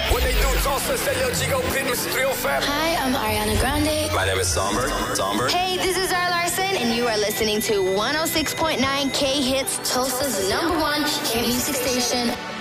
What they do, Tulsa, say yo, Chico Pit, Mr. 305. Hi, I'm Ariana Grande. My name is Somber. Hey, this is Zara Larson, and you are listening to 106.9 K Hits, Tulsa's #1 K music station.